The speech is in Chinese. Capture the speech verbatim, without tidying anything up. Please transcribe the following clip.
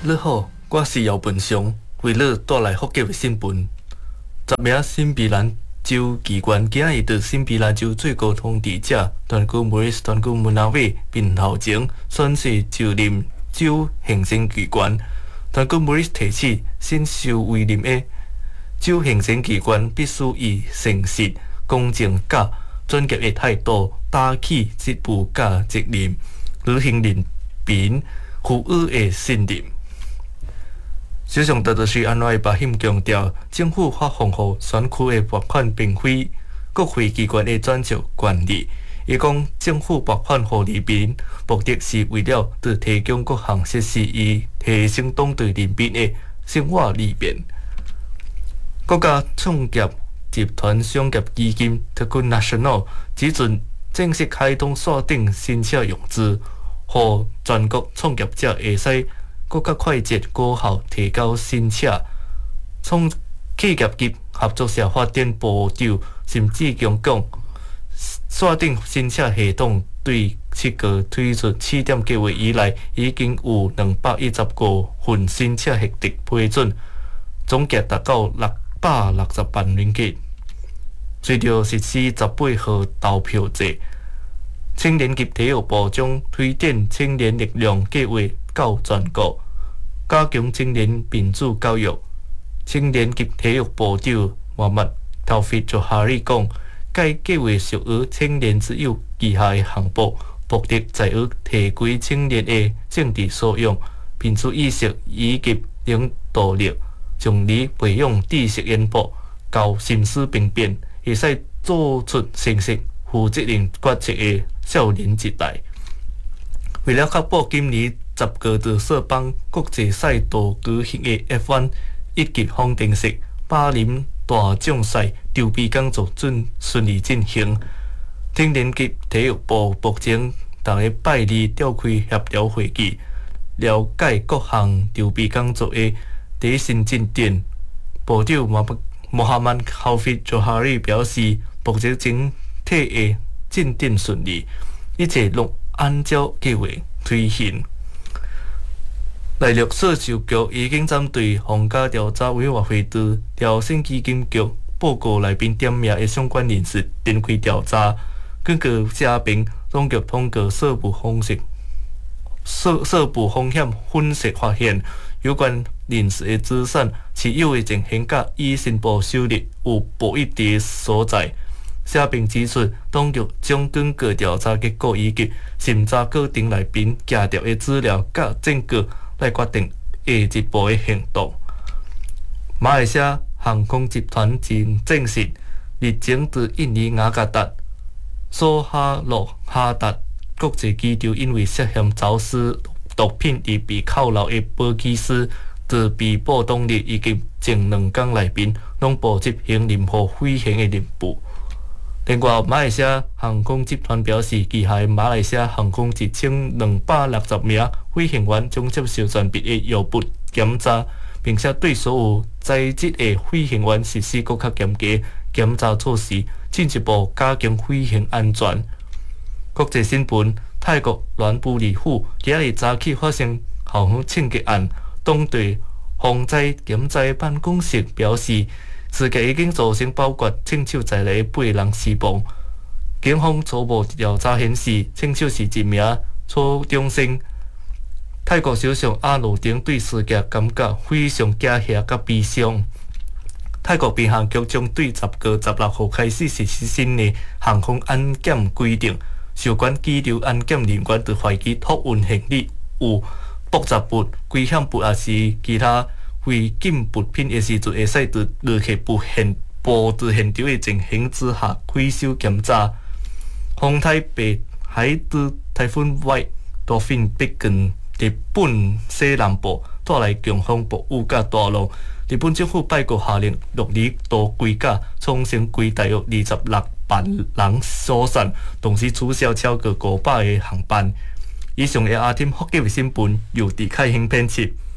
你好，我是姚本祥，为你带来福建的新闻。十名新北兰州机关今日对新北兰州最高统治者团gov莫里斯团gov穆纳维并头前宣誓就任州行政机关。团gov莫里斯提起新受委任的州行政机关必须以诚实、公正、甲专业的态度担起职务甲责任，履行人民赋予的信任。首相特特区安内巴欣强调，政府发放予选区的拨款并非国会机关的专属权利。伊讲，政府拨款予人民，目的是为了伫提供各项设施，以提升当地人民的生活利便。国家创业集团商业基金 Tekun Nasional 只准正式开通线顶申请融资，予全国创业者会使更加快捷高效提交申请。创企业及合作社发展部长甚至强讲，线顶申请系统对七个推出试点计划以来，已经有两百一十五份申请获得批准，总计达到六百六十万元计。随着实施十八号投票制，青年及体育部将推展青年力量计划到全国，加强青年民主教育。青年及体育部长莫默陶菲佐哈里讲，该计划属于青年自由旗下的项目，目的在于提高青年的政治素养、民主意识以及领导力，从而培养知识渊博、交心思平变，会使做出成熟、负责任决策的少年一代。为了确保今年十个在索邦国际赛道举行的 F 一 一级方程式巴林大奖赛筹备工作准顺利进行，青年及体育部目前逐个拜二召开协调会议，了解各项筹备工作的第一新进展。部长莫莫哈曼考菲佐哈里表示，目前整体的进展顺利，一切拢按照计划推行。内陆税收局已经针对皇家调查委员会对调审基金局报告内面点名的相关人士展开调查。根据社评，当局通过税务方式、税税务风险分析发现，有关人士的资产、持有的情形甲已申报收入有不一致的所在。社评指出，当局将根据调查结果以及审查过程内面夹杂的资料甲证据来决定下一步的行动。马来西亚航空集团前证实，日前在印尼雅加达苏哈洛哈达国际机场，因为涉嫌走私毒品而被扣留的飞机师，在被捕当日以及前两天内面，拢无执行任何飞行的任务。另外，马来西亚航空集团表示，旗下马来西亚航空一千两百六十名飞行员将接受全面的药物检查，并且对所有在职的飞行员实施更加严格检查措施，进一步加强飞行安全。国际新闻：泰国南部里府今日早起发生航空抢劫案，当地防灾减灾办公室表示，事件已经造成包括抢手在内的八人死亡。警方初步调查显示，抢手是一名初中生。泰国首相阿努丁对事件感觉非常惊吓甲悲伤。泰国民航局将对十月十六号开始实施新的航空安检规定，有关机场安检人员对飞机托运行李有复杂物、危险物，也是其他违禁物品的时阵，会使在旅客不现布置现场的情形之下开收检查。风台北海对台风 Y 多fin 逼近日本西南部，带来强风暴雨甲大浪。日本政府拜国下令陆离岛龟甲冲绳规大约二十六万人疏散，同时取消超过五百个航班。以上的阿添福建新闻由狄凯兴编辑。